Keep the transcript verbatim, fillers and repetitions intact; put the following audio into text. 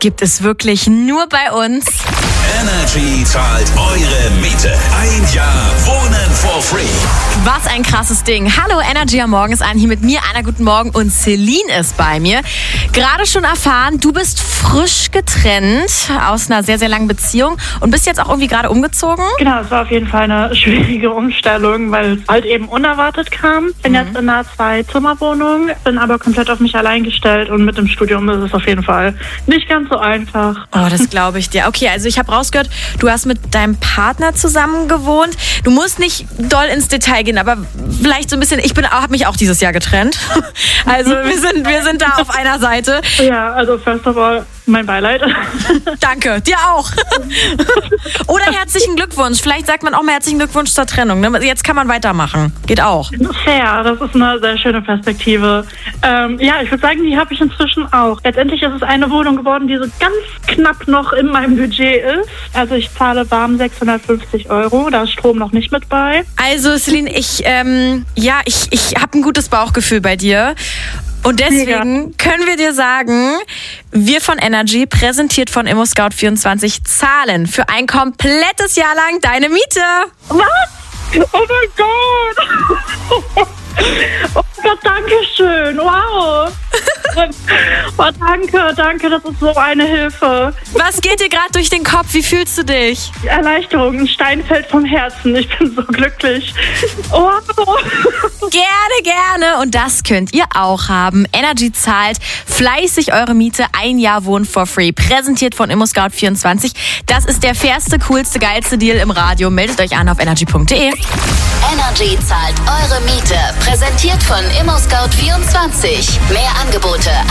gibt es wirklich nur bei uns. Energy zahlt eure Miete. Ein Jahr Wohnen for free. Was ein krasses Ding. Hallo, Energy am Morgen ist an. Hier mit mir, Anna, guten Morgen. Und Celine ist bei mir. Gerade schon erfahren, du bist frisch getrennt aus einer sehr, sehr langen Beziehung und bist jetzt auch irgendwie gerade umgezogen. Genau, es war auf jeden Fall eine schwierige Umstellung, weil es halt eben unerwartet kam. Ich bin Mhm. jetzt in einer Zwei-Zimmer-Wohnung, bin aber komplett auf mich allein gestellt und mit dem Studium ist es auf jeden Fall nicht ganz so einfach. Oh, das glaube ich dir. Okay, also ich habe rausgehört, du hast mit deinem Partner zusammen gewohnt. Du musst nicht doll ins Detail gehen, aber vielleicht so ein bisschen, ich bin, habe mich auch dieses Jahr getrennt. Also wir sind, wir sind da auf einer Seite. Ja, also first of all, mein Beileid. Danke, dir auch. Oder herzlichen Glückwunsch. Vielleicht sagt man auch mal herzlichen Glückwunsch zur Trennung. Ne? Jetzt kann man weitermachen. Geht auch. Fair, das ist eine sehr schöne Perspektive. Ähm, ja, ich würde sagen, die habe ich inzwischen auch. Letztendlich ist es eine Wohnung geworden, die so ganz knapp noch in meinem Budget ist. Also ich zahle warm sechshundertfünfzig Euro, da ist Strom noch nicht mit bei. Also Celine, ich, ähm, ja, ich, ich habe ein gutes Bauchgefühl bei dir. Und deswegen Mega. können wir dir sagen, wir von Energy, präsentiert von ImmoScout vierundzwanzig, zahlen für ein komplettes Jahr lang deine Miete. Was? Oh mein Gott! Oh Gott, danke schön. Wow. Oh, danke, danke, das ist so eine Hilfe. Was geht dir gerade durch den Kopf? Wie fühlst du dich? Erleichterung, ein Stein fällt vom Herzen. Ich bin so glücklich. Oh. Gerne, gerne. Und das könnt ihr auch haben. Energy zahlt fleißig eure Miete. Ein Jahr Wohnen for free. Präsentiert von ImmoScout vierundzwanzig. Das ist der fairste, coolste, geilste Deal im Radio. Meldet euch an auf energy punkt de. Energy zahlt eure Miete. Präsentiert von ImmoScout vierundzwanzig. Mehr Angebote